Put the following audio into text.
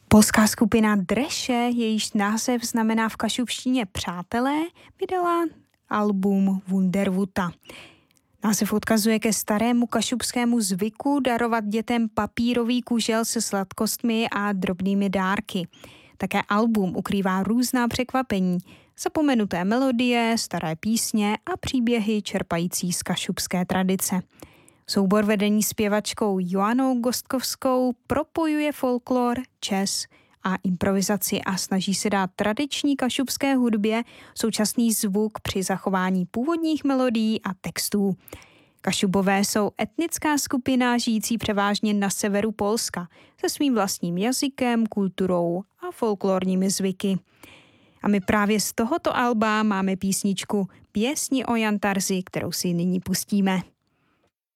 Polská skupina Dreše, jejíž název znamená v kašubštině přátelé, vydala album Wunderwuta. Název odkazuje ke starému kašubskému zvyku darovat dětem papírový kužel se sladkostmi a drobnými dárky. Také album ukrývá různá překvapení, zapomenuté melodie, staré písně a příběhy čerpající z kašubské tradice. Soubor vedený zpěvačkou Joannou Gostkovskou propojuje folklor, jazz a improvizaci a snaží se dát tradiční kašubské hudbě současný zvuk při zachování původních melodií a textů. Kašubové jsou etnická skupina žijící převážně na severu Polska se svým vlastním jazykem, kulturou a folklorními zvyky. A my právě z tohoto alba máme písničku Pěsni o jantarzi, kterou si nyní pustíme.